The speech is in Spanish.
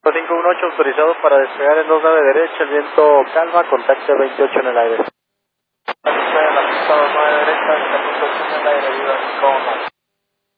518 autorizado para despegar en 29 derecha, el viento calma, contacto 28 en el aire. Está en la pista 29 derecha, 28 en el aire, viva,